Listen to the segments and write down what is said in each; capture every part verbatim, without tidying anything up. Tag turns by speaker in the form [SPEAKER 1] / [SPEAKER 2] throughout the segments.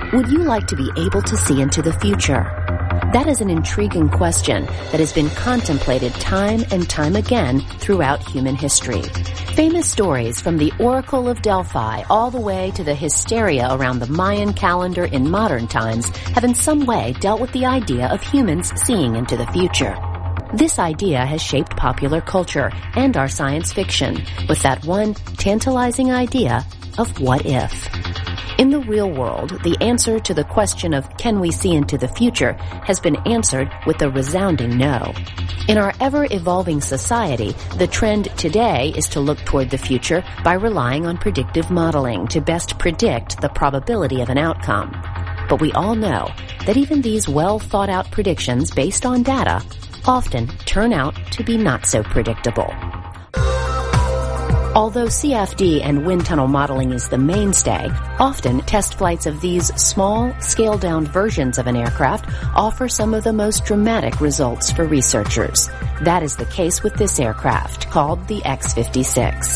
[SPEAKER 1] Would you like to be able to see into the future? That is an intriguing question that has been contemplated time and time again throughout human history. Famous stories from the Oracle of Delphi all the way to the hysteria around the Mayan calendar in modern times have in some way dealt with the idea of humans seeing into the future. This idea has shaped popular culture and our science fiction with that one tantalizing idea of what if. In the real world, the answer to the question of can we see into the future has been answered with a resounding no. In our ever-evolving society, the trend today is to look toward the future by relying on predictive modeling to best predict the probability of an outcome. But we all know that even these well-thought-out predictions based on data often turn out to be not so predictable. Although C F D and wind tunnel modeling is the mainstay, often test flights of these small, scaled-down versions of an aircraft offer some of the most dramatic results for researchers. That is the case with this aircraft, called the X fifty-six.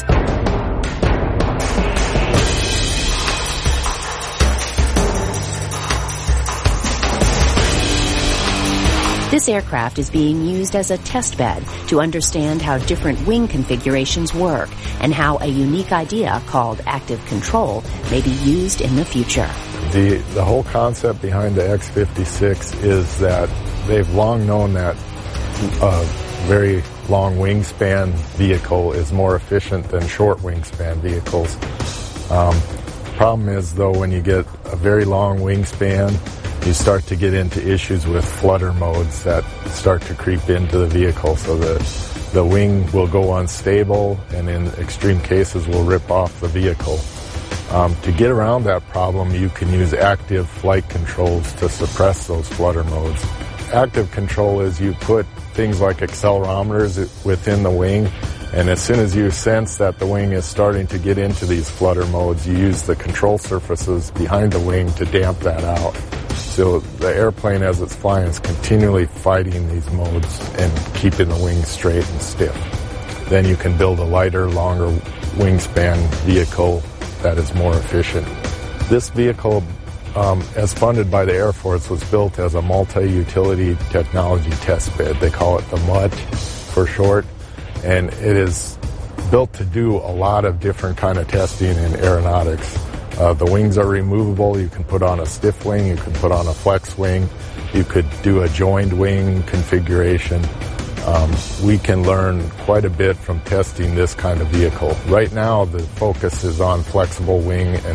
[SPEAKER 1] This aircraft is being used as a test bed to understand how different wing configurations work and how a unique idea called active control may be used in the future.
[SPEAKER 2] The, the whole concept behind the X fifty-six is that they've long known that a very long wingspan vehicle is more efficient than short wingspan vehicles. Um, problem is, though, when you get a very long wingspan, you start to get into issues with flutter modes that start to creep into the vehicle, so that the wing will go unstable and in extreme cases will rip off the vehicle. Um, to get around that problem, you can use active flight controls to suppress those flutter modes. Active control is you put things like accelerometers within the wing, and as soon as you sense that the wing is starting to get into these flutter modes, you use the control surfaces behind the wing to damp that out. So the airplane, as it's flying, is continually fighting these modes and keeping the wings straight and stiff. Then you can build a lighter, longer wingspan vehicle that is more efficient. This vehicle, um, as funded by the Air Force, was built as a multi-utility technology test bed. They call it the M U T for short, and it is built to do a lot of different kind of testing in aeronautics. Uh, the wings are removable. You can put on a stiff wing, you can put on a flex wing, you could do a joined wing configuration. Um, we can learn quite a bit from testing this kind of vehicle. Right now, the focus is on flexible wing and